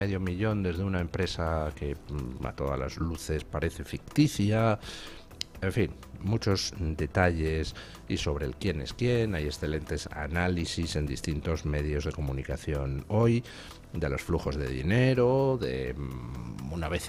medio millón desde una empresa que a todas las luces parece ficticia. En fin, muchos detalles y sobre el quién es quién. Hay excelentes análisis en distintos medios de comunicación hoy de los flujos de dinero, de una vez